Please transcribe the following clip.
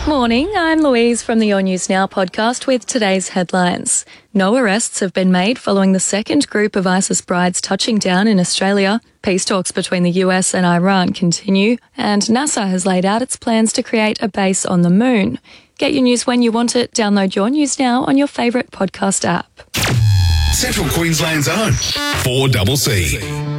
Morning, I'm Louise from the Your News Now podcast with today's headlines. No arrests have been made following the second group of ISIS brides touching down in Australia. Peace talks between the US and Iran continue, and NASA has laid out its plans to create a base on the moon. Get your news when you want it. Download Your News Now on your favourite podcast app. Central Queensland's own 4CC.